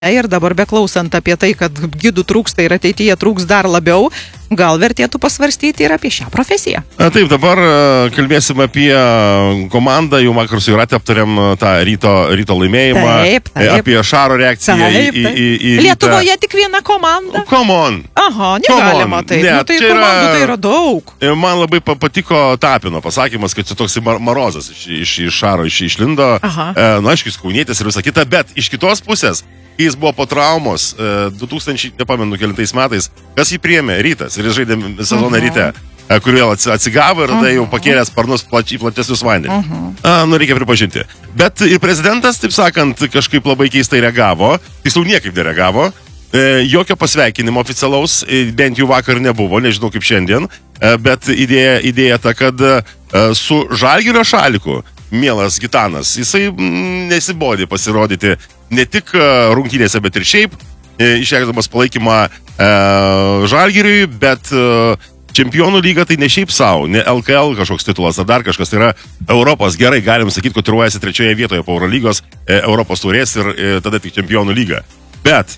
Ir dabar beklausant apie tai, kad gidų trūksta ir ateityje trūks dar labiau, gal vertėtų pasvarstyti ir apie šią profesiją. Taip, dabar kalbėsim apie komandą, jau vakar su Jūrate aptarėm tą ryto laimėjimą, taip. Apie Šaro reakciją į Lietuvoje tik viena komanda. Come on! Aha, negalima taip. Ne, tai komandų tai yra daug. Man labai patiko Tapino pasakymas, kad čia toks marozas iš Šaro išlindo. Aišku, kaunietis ir visa kita, bet iš kitos pusės, jis buvo po traumos 2000, nepamenu, kelintais metais, kas jį priėmė? Rytas. Ir jis žaidė sezoną Ryte, kur vėl atsigavo ir tada jau pakėlė sparnus į platesnius vandenį. Reikia pripažinti. Bet ir prezidentas, taip sakant, kažkaip labai keistai reagavo, tiksliau niekaip nereagavo, jokio pasveikinimo oficialaus, bent jau vakar nebuvo, nežinau kaip šiandien, bet idėja ta, kad su Žalgirio šaliku, mielas Gitanas, jisai nesibodė pasirodyti ne tik rungtynėse, bet ir šiaip, išreikšdamas palaikymą Žalgiriui, bet Čempionų lyga tai ne šiaip savo, ne LKL kažkoks titulas ar dar kažkas, tai yra Europos, gerai, galim sakyti, kotiruojasi 3 vietoje po Eurolygos, Europos taurės ir tada tik Čempionų lyga. Bet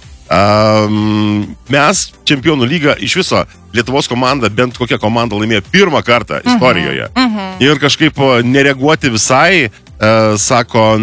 mes Čempionų lygą iš viso Lietuvos komanda, bent kokia komanda laimėjo pirmą kartą istorijoje. Ir kažkaip nereaguoti visai, sako,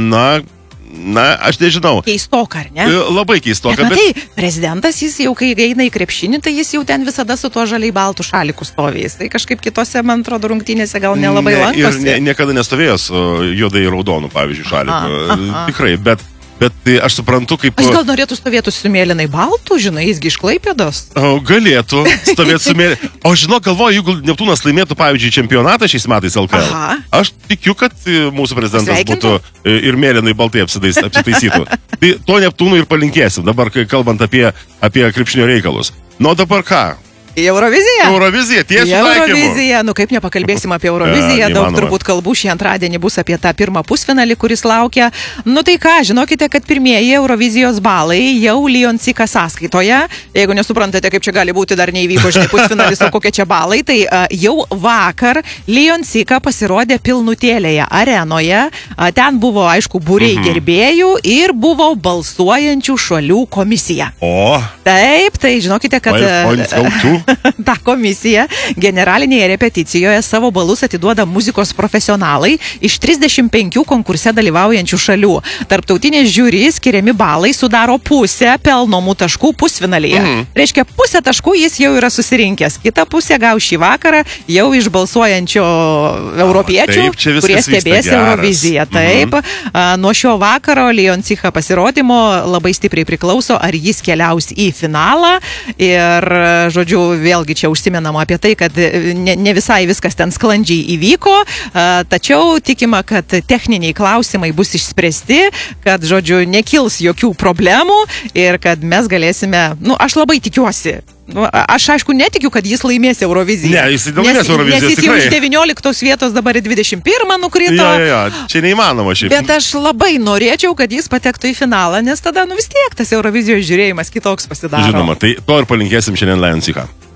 aš nežinau. Keistoka, ar ne? Labai keistoka. Bet tai prezidentas, jis jau kai eina į krepšinį, tai jis jau ten visada su tuo žaliai baltų šaliku stovės. Tai kažkaip kitose, man atrodo, rungtynėse gal nelabai lankosi. Ir niekada nestovėjo su juodai raudonu, pavyzdžiui, šaliku. Tikrai, bet aš suprantu, kaip... Aš gal norėtų stovėti su mėlynai baltų, žinai, jisgi iš Klaipėdos. Galėtų stovėti su mėlynai. O žinok, galvoju, jeigu Neptūnas laimėtų, pavyzdžiui, čempionatą šiais metais LKL, aš tikiu, kad mūsų prezidentas būtų ir mėlynai baltai apsitaisytų. Tai to Neptūnų ir palinkėsim, dabar kalbant apie krepšinio reikalus. Nu, dabar ką? Eurovizija? Eurovizija, tiesiai taikymu. Eurovizija, kaip nepakalbėsim apie Euroviziją, daug turbūt kalbų šį antradienį bus apie tą pirmą pusfinalį, kuris laukia. Tai ką, žinokite, kad pirmieji Eurovizijos balai jau Lionsika sąskaitoje. Jeigu nesuprantate, kaip čia gali būti, dar neįvyko pusfinalis, o kokie čia balai, tai jau vakar Lionsika pasirodė pilnutėlėje arenoje. Ten buvo, aišku, būriai gerbėjų ir buvo balsuojančių šalių komisija. O. Taip, tai žinokite, kad ta komisija generalinėje repeticijoje savo balus atiduoda muzikos profesionalai iš 35 konkurse dalyvaujančių šalių. Tarptautinės žiūri skiriami balai sudaro pusę pelnomų taškų pusfinalyje. Reiškia, pusę taškų jis jau yra susirinkęs. Kita pusė gaus šį vakarą jau iš balsuojančio europiečių, kurie stebės Euroviziją. Taip, nuo šio vakaro Lionsika pasirodymo labai stipriai priklauso, ar jis keliaus į finalą. Ir, žodžiu, vėlgi čia užsimenama apie tai, kad ne visai viskas ten sklandžiai įvyko, tačiau tikima, kad techniniai klausimai bus išspręsti, kad, žodžiu, nekils jokių problemų ir kad mes galėsime, aš labai tikiuosi. Aš aišku netikiu, kad jis laimės Euroviziją. Ne, jis laimės Eurovizijos, nes jis jau iš 19 vietos dabar į 21 nukrito. Čia neįmanoma šiaip. Bet aš labai norėčiau, kad jis patektų į finalą, nes tada vis tiek tas Eurovizijos žiūrėjimas kitoks pasidaro. Žinoma, tai to ir palinkėsim šiandien Lionsika.